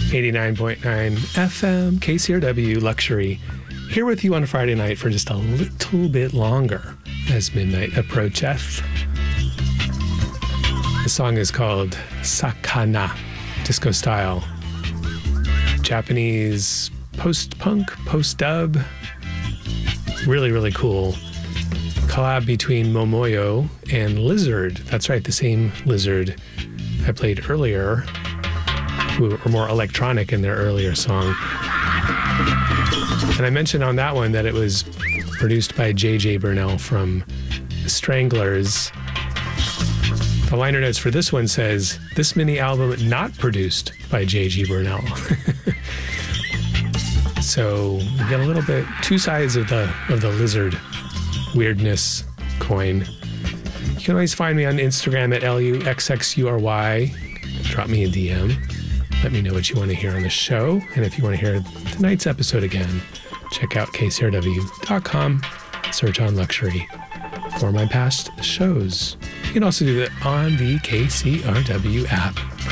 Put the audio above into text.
89.9 FM, KCRW Luxury, here with you on Friday night for just a little bit longer as midnight approacheth. The song is called Sakana, disco style. Japanese post-punk, post-dub. Really, really cool. Collab between Momoyo and Lizard. That's right, the same Lizard I played earlier, who were more electronic in their earlier song. And I mentioned on that one that it was produced by J.J. Burnell from The Stranglers. The liner notes for this one says, this mini album not produced by J.G. Burnell. So we get a little bit, two sides of the Lizard weirdness coin. You can always find me on Instagram at LUXXURY. Drop me a DM. Let me know what you want to hear on the show. And if you want to hear tonight's episode again, check out kcrw.com. Search on Luxury for my past shows. You can also do that on the KCRW app.